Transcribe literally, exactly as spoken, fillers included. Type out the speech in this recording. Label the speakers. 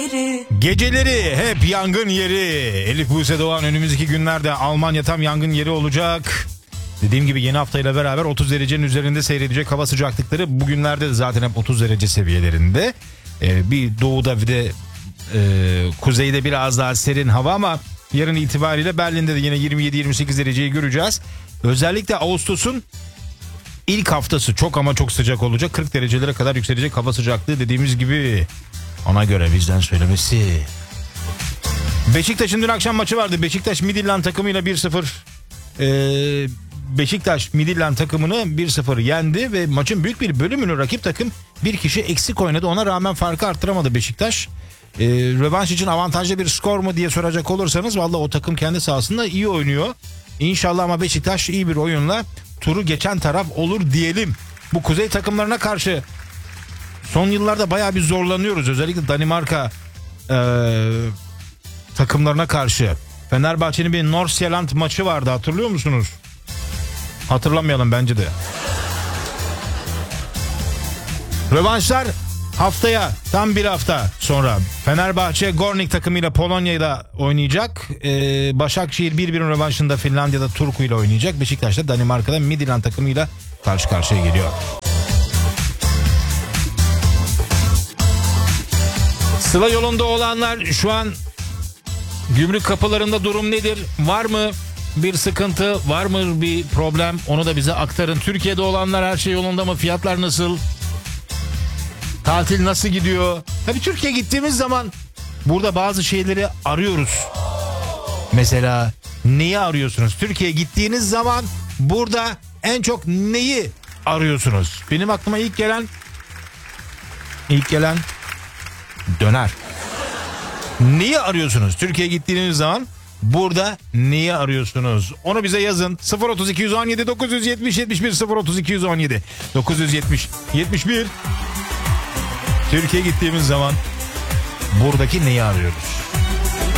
Speaker 1: yeri.
Speaker 2: Geceleri hep yangın yeri. Elif Buse Doğan önümüzdeki günlerde Almanya tam yangın yeri olacak. Dediğim gibi yeni haftayla beraber otuz derecenin üzerinde seyredecek hava sıcaklıkları. Bugünlerde de zaten hep otuz derece seviyelerinde. Ee, bir doğuda bir de e, kuzeyde biraz daha serin hava ama yarın itibariyle Berlin'de de yine yirmi yedi yirmi sekiz dereceyi göreceğiz. Özellikle Ağustos'un ilk haftası çok ama çok sıcak olacak. kırk derecelere kadar yükselecek hava sıcaklığı dediğimiz gibi. Ona göre bizden söylemesi. Beşiktaş'ın dün akşam maçı vardı. Beşiktaş Midtjylland takımıyla bir sıfır ee, Beşiktaş Midtjylland takımını bir sıfır yendi ve maçın büyük bir bölümünü rakip takım bir kişi eksik oynadı. Ona rağmen farkı arttıramadı Beşiktaş. Ee, rövanş için avantajlı bir skor mu diye soracak olursanız vallahi o takım kendi sahasında iyi oynuyor. İnşallah ama Beşiktaş iyi bir oyunla turu geçen taraf olur diyelim. Bu kuzey takımlarına karşı son yıllarda bayağı bir zorlanıyoruz. Özellikle Danimarka e, takımlarına karşı. Fenerbahçe'nin bir Nordsjælland maçı vardı, hatırlıyor musunuz? Hatırlamayalım bence de. Rövanşlar haftaya, tam bir hafta sonra Fenerbahçe Gornik takımıyla Polonya'da oynayacak. Ee, Başakşehir bir birin rövanşında Finlandiya'da Turku ile oynayacak. Beşiktaş da Danimarka'da Midtjylland takımıyla karşı karşıya geliyor. Sıla yolunda olanlar şu an gümrük kapılarında durum nedir? Var mı bir sıkıntı? Var mı bir problem? Onu da bize aktarın. Türkiye'de olanlar her şey yolunda mı? Fiyatlar nasıl? Tatil nasıl gidiyor? Tabii Türkiye'ye gittiğimiz zaman burada bazı şeyleri arıyoruz. Mesela neyi arıyorsunuz? Türkiye'ye gittiğiniz zaman burada en çok neyi arıyorsunuz? Benim aklıma ilk gelen ilk gelen döner. Neyi arıyorsunuz? Türkiye'ye gittiğiniz zaman burada neyi arıyorsunuz? Onu bize yazın. sıfır otuz iki on yedi dokuz yetmiş yetmiş bir sıfır otuz iki on yedi dokuz yetmiş yetmiş bir. Türkiye'ye gittiğimiz zaman buradaki neyi arıyoruz?